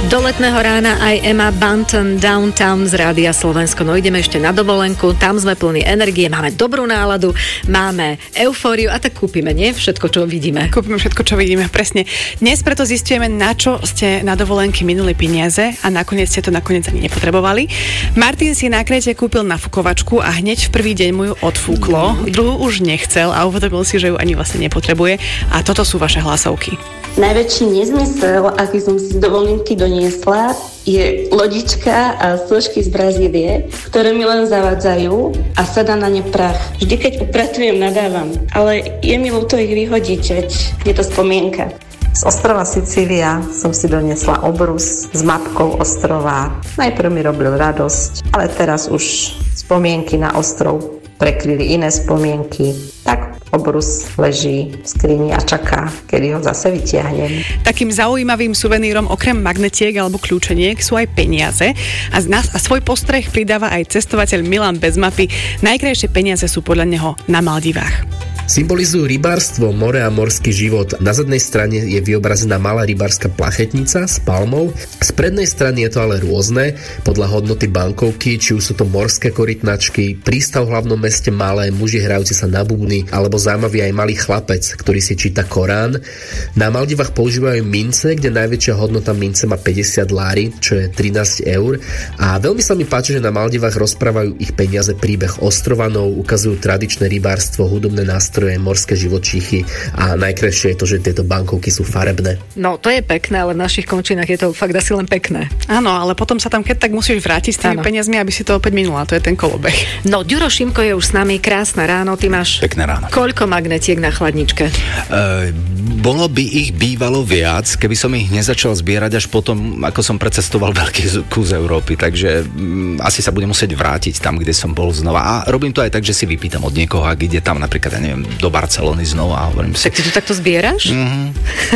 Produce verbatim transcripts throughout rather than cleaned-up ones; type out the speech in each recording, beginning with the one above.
Do letného rána aj Emma Bunton Downtown z Rádia Slovensko. No ideme ešte na dovolenku, tam sme plní energie, máme dobrú náladu, máme eufóriu a tak kúpime, nie? Všetko, čo vidíme. Kúpime všetko, čo vidíme, presne. Dnes preto zistujeme, na čo ste na dovolenky minuli peniaze a nakoniec ste to nakoniec ani nepotrebovali. Martin si na Kréte kúpil nafukovačku a hneď v prvý deň mu ju odfúklo. Druhú už nechcel a uvedomil si, že ju ani vlastne nepotrebuje. A toto sú vaše hlasovky. Najväčší nezmysel, aký som si z dovolenky doniesla, je lodička a složky z Brazílie, ktoré mi len zavadzajú a sadá na ne prach. Vždy, keď upratujem, nadávam, ale je mi ľúto ich vyhodiť, veď je to spomienka. Z ostrova Sicília som si doniesla obrus s mapkou ostrova. Najprv mi robil radosť, ale teraz už spomienky na ostrov prekryli iné spomienky. Tak obrus leží v skrini a čaká, kedy ho zase vytiahnem. Takým zaujímavým suvenírom okrem magnetiek alebo kľúčeniek sú aj peniaze a, z nás, a svoj postreh pridáva aj cestovateľ Milan bez mapy. Najkrajšie peniaze sú podľa neho na Maldivách. Symbolizujú rybárstvo, more a morský život. Na zadnej strane je vyobrazená malá rybárska plachetnica s palmou. Z prednej strany je to ale rôzne, podľa hodnoty bankovky, či už sú to morské korytnačky, prístav v hlavnom meste malé, muži hrajúci sa na bubny, alebo zaujímavý aj malý chlapec, ktorý si číta Korán. Na Maldivách používajú mince, kde najväčšia hodnota mince má päťdesiat lári, čo je trinásť eur. A veľmi sa mi páči, že na Maldivách rozprávajú ich peniaze príbeh ostrovanov, ukazujú tradičné rybárstvo, hudobné nástroje, morské živočíchy a najkrajšie je to, že tieto bankovky sú farebné. No, to je pekné, ale v našich končinách je to fakt asi len pekné. Áno, ale potom sa tam keď tak musíš vrátiť s tými ano. peniazmi, aby si to opäť minula. To je ten kolobeh. No, Ďuro Šimko je už s nami. Krásne ráno. Ty máš pekné ráno. Koľko magnetiek na chladničke? Uh, bolo by ich bývalo viac, keby som ich nezačal zbierať až potom, ako som precestoval veľký kus Európy. Takže um, asi sa budem musieť vrátiť tam, kde som bol znova. A robím to aj tak, že si vypýtam od niekoho, ak ide tam napríklad, ja neviem, do Barcelony znova a hovorím si. Tak ty to takto zbieraš? Mm-hmm.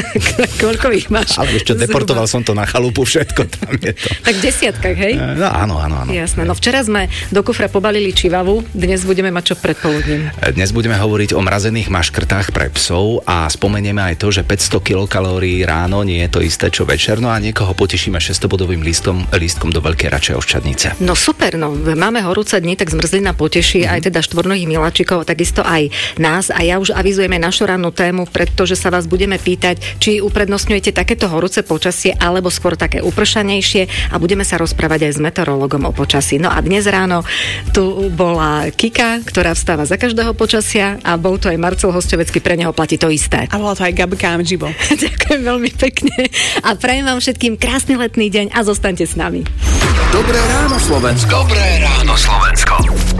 Koľko ich máš? Ale ešte deportoval som to na chalupu, všetko tam je to. Tak v desiatkách, hej? No áno, áno, áno. Jasné. No včera sme do kufra pobalili čivavu, dnes budeme mať čo predpoludním. Dnes budeme hovoriť o mrazených maškrtách pre psov a spomenieme aj to, že päťsto kilokalórií ráno nie je to isté, čo večer, no a niekoho potešíme šesťstobodovým listom, lístkom do Veľkej Račej Oščadnice. No super, no máme horúce dni, tak zmrzlina poteší mm. aj teda štvornohých miláčikov, takisto aj nás a ja už avizujeme našu rannú tému, pretože sa vás budeme pýtať, či uprednostňujete takéto horúce počasie alebo skôr také upršanejšie a budeme sa rozprávať aj s meteorologom o počasí. No a dnes ráno tu bola Kika, ktorá vstáva za každého počasia a bol to aj Marcel Hosťovecký, pre neho platí to isté. A bola to aj Gabka Amžibo. Ďakujem veľmi pekne a prajem vám všetkým krásny letný deň a zostaňte s nami. Dobré ráno Slovensko. Dobré ráno Slovensko.